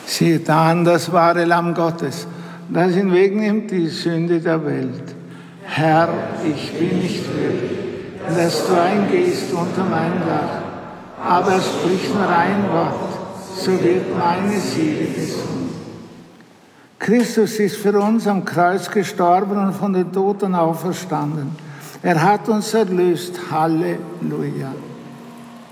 Siehe dann das wahre Lamm Gottes, das hinwegnimmt die Sünde der Welt. Herr, ich bin nicht würdig, dass du eingehst unter mein Dach, aber sprich nur ein Wort, so wird meine Seele gesund. Christus ist für uns am Kreuz gestorben und von den Toten auferstanden. Er hat uns erlöst. Halleluja.